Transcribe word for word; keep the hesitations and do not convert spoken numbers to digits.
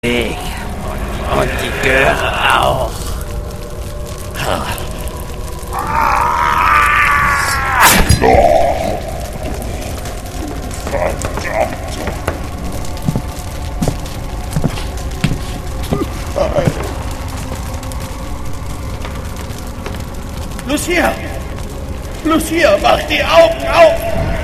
Ich und die Göre auch. Lucia! Lucia, mach die Augen auf!